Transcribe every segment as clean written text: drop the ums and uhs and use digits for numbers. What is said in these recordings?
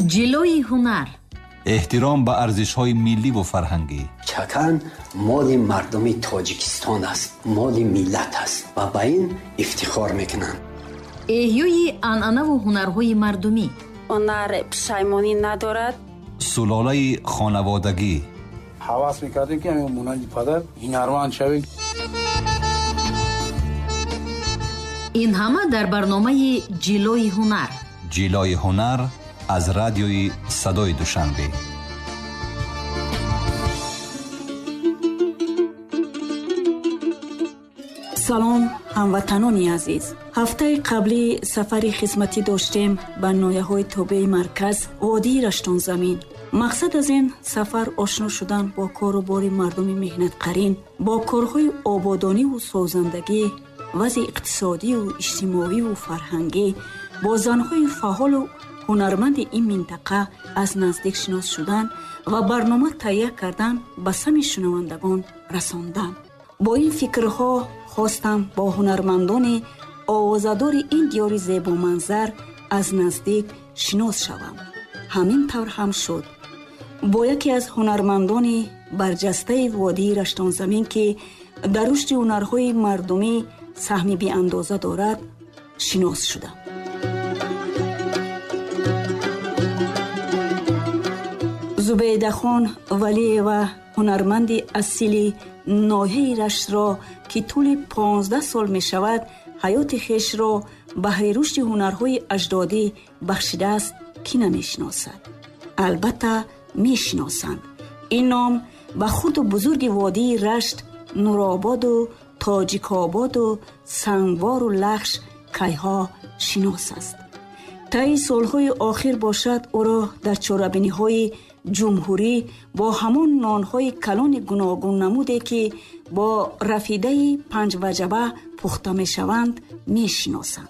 ҷилои ҳунар. احترام به ارزش‌های ملی و فرهنگی. چکن مال مردم تاجیکستان است، مال ملت است و به این افتخار میکنند. احیای انعنه و هنرهای مردمی. هنر پشیمانی ندارد. سلاله خانوادگی. حواس میکردیم که همین مانند پدر هنرمند شویم. این همه در برنامه جلوی هنر. جلوی هنر از رادیوی صدای دوشنبه. салом ҳамватанони азиз. ҳафтаи қаблӣ сафари хизматӣ доштем ба ноҳияҳои тобеи марказ водии раштонзамин. мақсад аз ин сафар ошно шудан бо кору бори мардуми меҳнатқарин, бо корҳои ободониву созандагӣ, вазъи иқтисодию иҷтимоиву фарҳангӣ, бо занҳои фаъолу ҳунарманди ин минтақа аз наздик шинос шудан ва барнома таҳия кардан ба сами шунавандагон расондан. бо ин фикрҳо хостам бо ҳунармандони овозадори ин диёри зебоманзар аз наздик шинос шавам. ҳамин тавр ҳам шуд. бо яке аз ҳунармандони барҷастаи водии раштонзамин ки дар рушди ҳунарҳои мардумӣ саҳми беандоза дорад шинос шудам. зубейдахон валиева ҳунарманди асили ноҳияи раштро ки тӯли 15 сол мешавад ҳаёти хешро баҳри рушди ҳунарҳои аҷдодӣ бахшидааст, ки намешиносад. албатта мешиносанд. ин ном ба хурду бузурги водии рашт, нурободу тоҷикободу сангвору лахш кайҳо шинос аст. таи солҳои охир бошад ӯро дар чорабиниҳои ҷумҳурӣ бо ҳамон нонҳои калони гуногун намуде ки бо рафидаи панҷваҷаба пухта мешаванд мешиносанд.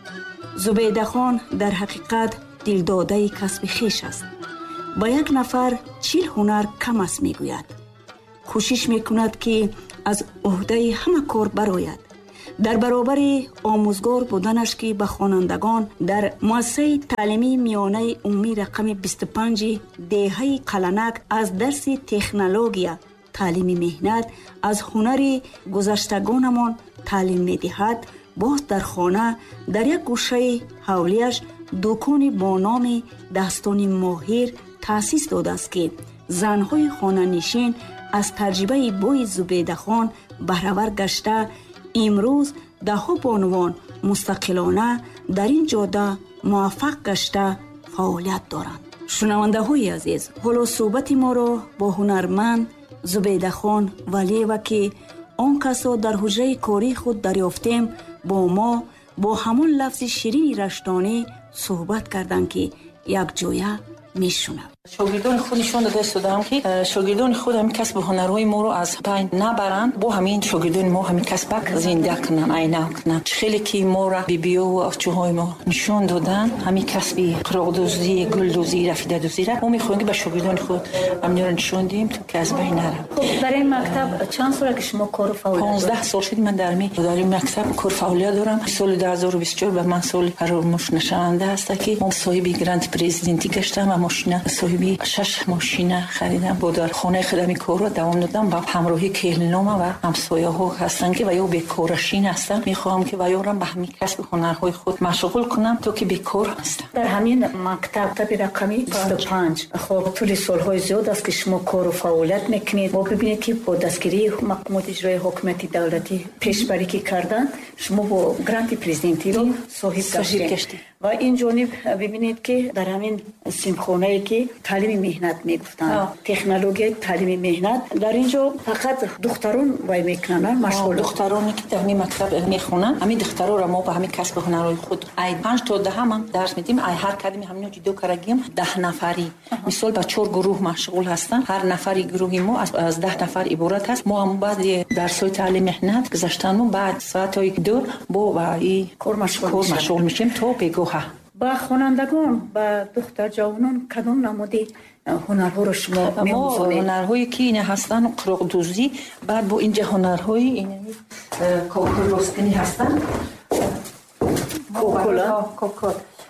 зубейдахон дар ҳақиқат дилдодаи касби хеш аст. ба як нафар 40 ҳунар кам аст мегӯяд. кӯшиш мекунад ки аз уҳдаи ҳама кор барояд. дар баробари омӯзгор буданаш ки ба хонандагон дар муассисаи таълимии миёнаи умумии рақами 25 деҳаи қаланак аз дарси технология, таълими меҳнат, аз ҳунари гузаштагонамон таълим медиҳад, боз дар хона дар як гӯшаи ҳавлияш дӯкони бо номи дастони моҳир таъсис додааст ки занҳои хонанишин аз таҷрибаи бои зубейдахон баҳравар гашта имрӯз даҳҳо бонувон мустақилона дар ин ҷода муваффақ гашта фаъолият доранд. шунавандаҳои азиз, ҳоло суҳбати моро бо ҳунарманд зубейдахон валиева ки он касо дар ҳуҷраи кории худ дарёфтем бо мо бо ҳамон лафзи ширини раштонӣ суҳбат карданд ки якҷоя мешунав. шогирдони худ нишон дода истодаам ки шогирдони худ ҳамин касби ҳунарҳои моро аз байн набаранд, бо ҳамин шогирдони мо ҳамин касбак зинда кунанд, айнав кунанд. хеле ки мора бибиёву овчуҳои мо нишон доданд ҳамин касби қироқдӯзӣ, гулдӯзӣ, рафидадӯзира мо мехоҳем ки ба шогирдони худ ҳаминро нишон диҳем то ки аз байн нарав. дар ин мактаб чанд сола ки шумо кору фаъолият 15 сол шуд ман дар ин мактаб кору фаъолият дорам. соли 2024 ба ман соли фаромӯш нашаванда аст ки мо соҳиби гранти президентӣ гаштам ва мошина соҳиби 6 мошина харидам. бо дар хонаи хидами корро давом додам ба ҳамроҳи келинома ва ҳамсояҳо ҳастанд ки ва ё бекорашин ҳастанд. мехоҳам ки ва ёрам ба ҳамин касби ҳунарҳои худ машғул кунам то ки бекор ҳастам. дар ҳамин мактаби рақами 25 хоб тӯли солҳои зиёд аст ки шумо кору фаъолият мекунед. мо бибинед ки бо дастгирии мақомоти иҷроии ҳокимияти давлатӣ пешбарӣ ки карданд, шумо бо гранти президентиро соҳиб гаштед. ва ин ҷониб бибинед ки дар ҳамин симхонае ки таълими меҳнат мегуфтанд, технологияи таълими меҳнат, дар ин ҷо фақат духтарон вай мекунанд, машғул духтароне ки дар ҳамин мактаб мехонанд. ҳамин духтароро мо ба ҳамин касби ҳунарҳои худ ай 5 то 10 ҳам дарс медиҳем. ай ҳар кадами ҳамино ҷудо карагим 10 нафарӣ. мисол ба 4 гурӯҳ машғул ҳастанд. ҳар нафари гурӯҳи мо аз 10 нафар иборат аст. мо ҳам баъди дарсҳои таълими меҳнат гузаштану баъд соатҳои 2 бо ба кор машғул мешавем то бегоҳа. ба хонандагон, ба духтарҷавонон кадом намуди ҳунарҳоро шумо меомӯзонед? ҳунарҳое ки ин ҳастанд қироқдӯзӣ, баъд бо инҷа ҳунарҳои кокол ростинӣ ҳастанд.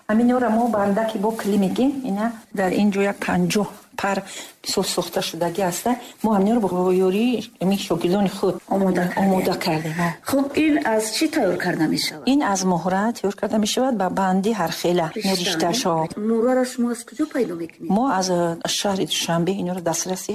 ҳаминро мо бандаки бо кли мегим. Ина дар ин ҷо як 50 пар бисёр сохта шудагӣ аста. Мо ҳаминро бо ёрии шогирдони худ омода кардем. хуб ин аз чӣ тайёр карда мешавад? ин аз моҳра тайёр карда мешавад ба банди ҳархела ришташо. моҳраро шумо аз куҷо пайдо мекунед? мо аз шаҳри Душанбе инро дастрасӣ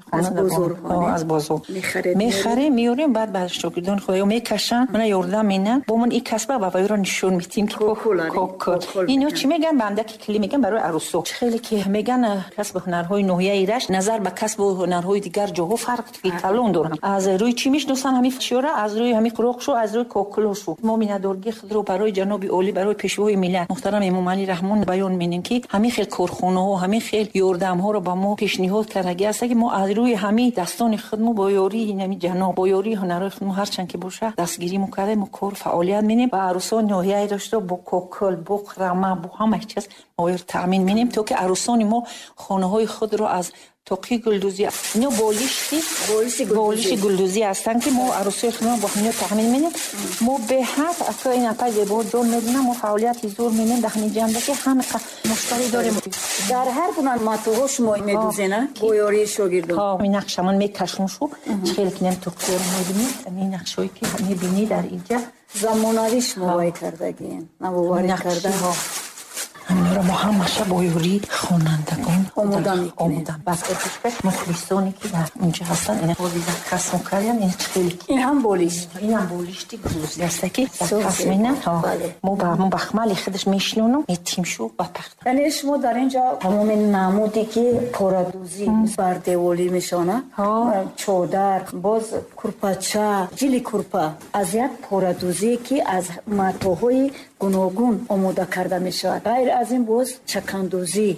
аз бозор мехарем, меёрем, баъд ба шогирдони худ ё мекашанд, мана ёрдам менан, бо ман ин касба ва вайро нишон медиҳем ки кокол. Ино чӣ меган? бандаки кли меган барои арӯсо. хеле ки меган касби ҳунарҳои ноҳияи Рашт назар ба касбу ҳунарҳои дигар ҷоҳо фарқ ки калон доранд. Аз рӯи чӣ мешиносанд ҳамин чора? Аз рӯи ҳамин қуроқшо, аз рӯи кокулошо. мо миннатдории худро барои ҷаноби олӣ, барои пешвои миллат муҳтарам Эмомалӣ Раҳмон баён менем ки ҳамин хел корхонаҳо, ҳамин хел ёрдамҳоро ба мо пешниҳод кардагӣ аст ки мо аз рӯи ҳамин дастони худ мо бо ёрии ҳамин ҷаноб, бо ёрии ҳунарҳои худ мо ҳарчанд ки боша дастгирӣ мукардем, мо кор фаъолият менем ба арӯсони ноҳияи Раштро бо кокул, бо хурама, бо ҳама чиз мо таъмин менем то ки арӯсони мо хонаҳои худро аз тоқи гулдузӣ ино болиши гулдузӣ ҳастанд ки мо арӯсои худро бо ҳамин таъмин менем. мо беҳад ака ин апа зебо ҷон медонам, мо фаъолияти зур менем дар ҳамин ҷамъда ки ҳама муштарӣ дорем. дар ҳар гуна матоҳо шумо медузена бо ёрии шогирдон? ин нақшамон мекашм шу хеле ки нем тоқиро мебинед. ин нақшҳое ки мебинӣ дар инҷа замонавӣ шумо вай кардагин, навоварӣ карда. ҳаминро мо ҳамаша бо ёрии хонандагон омода мекунем. баъд мухлисоне ки дар инҷа ҳастанд ина ҳозира касм кардем. ин хеле ин ҳам болишт, ин ҳам болишти гулдузӣ аст ки касмина мо ба хамали худаш мешинонам метим шу ба тахта. яъне шумо дар инҷа тамоми намуди ки порадӯзӣ бардеволӣ мешавад, чодар, боз курпача, ҷили курпа аз як порадӯзӣ ки аз матоҳои гуногун омода карда мешавад. ғайр аз ин боз чакандӯзӣ,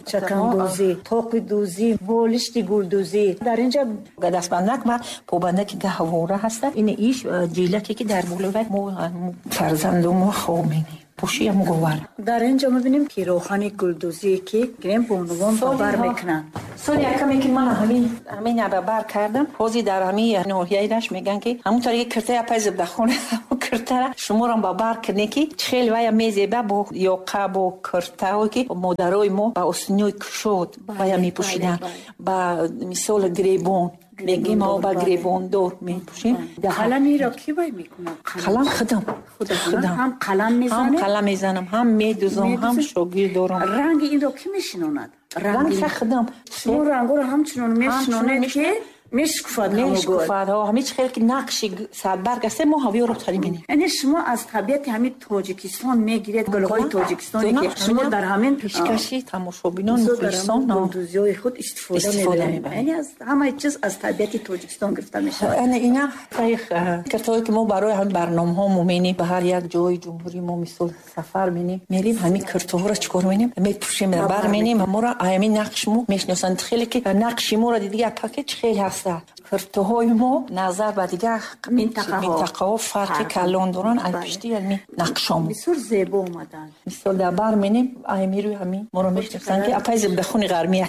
тоқи дӯзӣ, болишти гулдӯзӣ. дар инҷа дастбандак ва побандаки гаҳвора ҳаста. ин иш ҷилаке ки дар болои мо фарзанду мо хоб менем. пуши муговар. Дар инҷа мебинем пирохани гулдӯзӣ ки грем бо унвон бар мекунанд. Соли якаме ки ман ҳамин бар кардам. Ҳозир дар ҳамин ноҳияи Рашт меган ки ҳамонтаре ки киртая пай зибдахона киртара шуморо ба бар кирне ки чхел вая мезеба бо ёқа бо киртао ки модарои мо ба осинои кушод вая мепӯшидан. Ба мисол гребон мегим мо ба гребондор мепӯшем. Қаламиро ки вай мекунад? Қалам худам. Ҳам қалам мезанем? Ҳам қалам мезанам, ҳам медузам, ҳам шогирд дорам. Ранги инро ки мешинонад? Ранги худам. Шумо рангоро ҳамчунон мешинонед ки мешкуфад ҳамич хел ки нақши садбарг аст мо ҳавиёро тарӣ менем. яъне шумо аз табиати ҳамин тоҷикистон мегиред гулҳои тоҷикистоне ки шумо дар ҳамин пешкаши тамошобинон мухлисон гулдӯзиҳои худ истифода мебаред. яъне аз ҳамаи чиз аз табиати тоҷикистон гирифта мешавад. ина картое ки мо барои ҳамин барномаҳо мо менем ба ҳар як ҷои ҷумҳурӣ мо мисол сафар менем мерем ҳамин картоҳоро чикор менем мепӯшем бар менем моро ҳамин нақш мо мешиносанд хеле ки нақши моро дидига пакет хел ҳаст. Картоҳои мо назар ба дигар минтақаҳо фарқи калон доранд. алпишти яъни нақшом бисёр зебо омаданд. мисол дар бар менем амиру ҳамин моро мешиносанд ки апай зибдахони ғармия.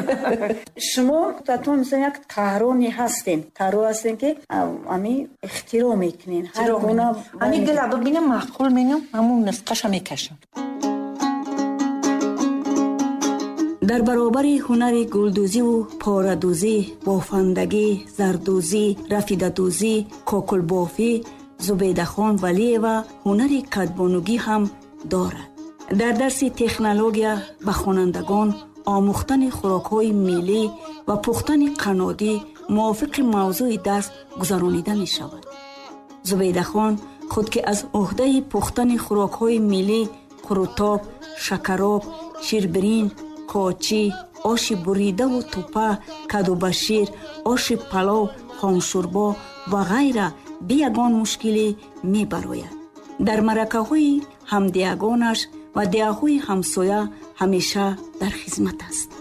шумо татон мисол як таҳрони ҳастен ки ами ихтироъ мекунен ҳар гуна ами гила бибинам маъқул менам ҳамун нисқаша мекашам. дар баробари ҳунари гулдӯзиву порадӯзӣ, бофандагӣ, зардӯзӣ, рафидадӯзӣ, кокулбофӣ Зубейдахон Валиева ҳунари кадбонугӣ ҳам дорад. дар дарси технология ба хонандагон омӯхтани хӯрокҳои миллӣ ва пухтани қаннодӣ мувофиқи мавзӯи дарс гузаронида мешавад. Зубейдахон худ ки аз ӯҳдаи пухтани хӯрокҳои миллӣ қурутоб, шакароб, ширбирин, кочи, оши буридаву тупа, кадубашир, оши палов, хомшурбо ва ғайра бе ягон мушкилӣ мебарояд. дар маъракаҳои ҳамдиягонаш ва диҳаҳои ҳамсоя ҳамеша дар хизмат аст.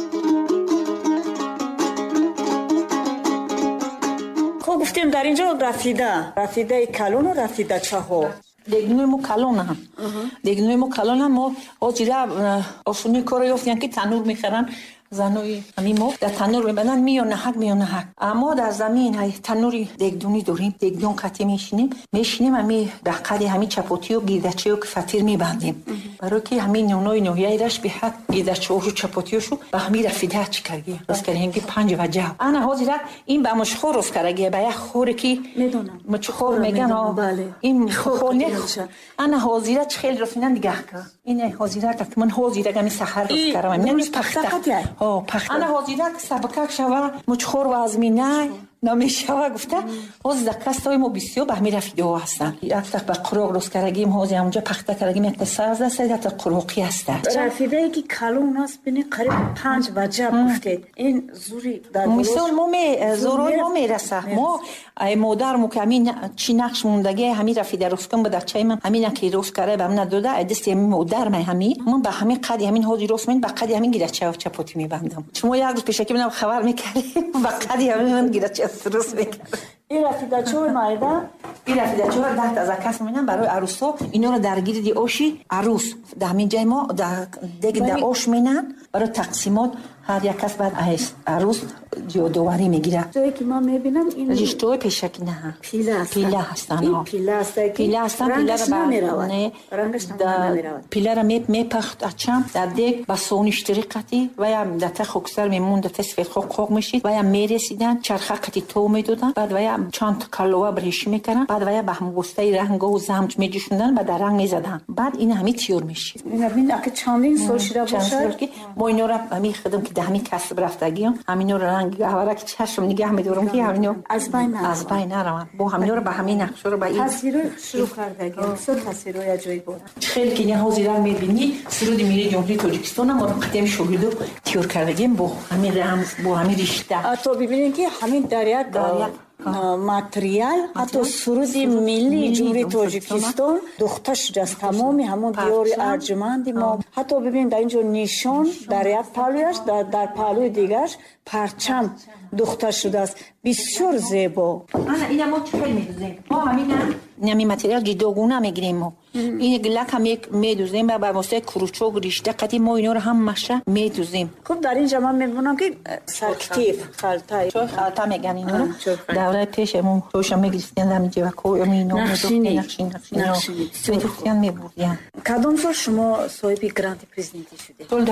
хуб гуфтем дар инҷо рафидаи калону рафидачаҳо дегнои мо калонам мо ҳозира осони коро ёфтем ки танӯр мехаранд زنوی همین ما در تنور میبندن میونهک اما در زمین های تنوری دگدونی داریم دگدون قطعی میشینیم همین دقیقی همین چپاتی و گیدچه و فطیر میبندیم برای که همین نونای نویای رش به حد گیدچه و چپاتیشو به همین رفیده چی کردیم راست کردیم که 5 وجه انا حاضر این به مشخور روز کردگی به یک خوری که میدونم مشخور میگن بله این خور نخ انا حاضر چه خیلی رفیدن دیگه که این حاضر که من حاضر گمی سحر روز کردم یعنی پخته انا حاضر که سبکک شوا مشخور و ازمینه نمیشه گفته از دکستای ما بسیار به همین رفیده ها هستن یک تا به قروق روز کردگیم حاضر اونجا پخته کردگیم یک تا 13 سه تا قروقی هست رفیده ای که کلون است بینی قریب 5 وجه گفتید این زوری در مثال ما زورای ما میرسه ما مادرمو که همین چی نقش موندگی همین رفیده روز کن به دچای من همین که روز کرده به من نداده دستی همین مادر همین من به همین قدی همین حاضر روز من به قدی همین گیرچه و چپاتی میبندم شما یک روز پیشکی منم خبر میکردید به قدی همین گیرچه درست میکرد این رفیده چوی مایده این رفیده چوی 10 تا از کس میگن برای عروسا اینا رو درگیر دی آشی عروس در همین جای ما دیگه در آش مینن برای تقسیمات هر یک کس بعد عروس دواری میگیره جایی که ما میبینم این رشته پیشکی نه پیله هستن این پیله هستن رنگش نمیرود پیله را میپخت اچم در دیگ با سونش طریقتی و یا در تخ اکثر میمون در تصفیه خوک میشید و یا میرسیدن چرخه قطی تو میدادن بعد و یا چند کلوه برش میکنن بعد و یا به هم گسته رنگ و زمج میجوشوندن و در رنگ میزدن بعد این همین تیور میشید ببین اگه چندین سال شده باشه ما اینا را همین خدم که همین کسب رفتگیم همین رو رنگ گهواره که چشم نگه میدارم که همینو از بین نروند با همین رو به همین نقشه رو به این تصویر شروع کردگیم سر تصویرای جایی بود خیلی که نه حاضران میبینی سرود میلی جمهوری تاجیکستان ما رو قدیم شاهدو تیور کردگیم با همین رمز با همین رشته تو ببینید که همین در یک ماتریال حتی سرود ملی جمهوری تاجیکستان دخته شده است تمامی همون دیار ارجمند ما حتی ببینید در اینجا نشان در یک پهلویش در پهلوی دیگرش پرچم دخته شده است بسیار زیبا انا اینا ما چه می‌دوزیم ما همین ماتریال جداگونه میگیریم ما این گلک هم میدوزیم و با واسه کروچو رشته قدیم ما اینا رو هم مشه میدوزیم خب در اینجا من میبینم که سرکتیف خلطه چای خلطه میگن اینا رو دوره پیشمون توش میگیستن همین جا کوی اینا نقشینی میدوختن میبردن کدام سال شما صاحب گراند پرزیدنتی شدید